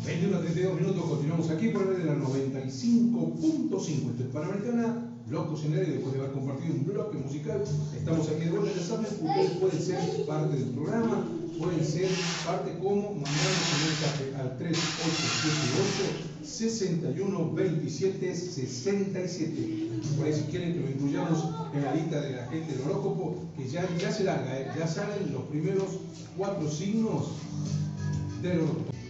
21 a 32 minutos, continuamos aquí por el de la 95.5. Esto es Panamericana, Locos en el Aire. Después de haber compartido un bloque musical, estamos aquí de vuelta. Ya saben, ustedes pueden ser parte del programa, pueden ser parte como mandando un mensaje al 3878-612767. Por ahí, si quieren que lo incluyamos en la lista de la gente del horóscopo, que ya se larga, ya salen los primeros 4 signos del horóscopo.